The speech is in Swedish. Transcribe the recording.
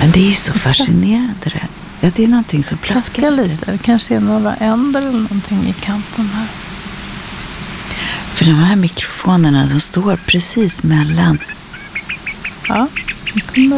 Men det är ju så fascinerande det. Ja, det är någonting som plaskar lite. Det kanske är några änder eller någonting i kanten här. För de här mikrofonerna, de står precis mellan. Ja, det kommer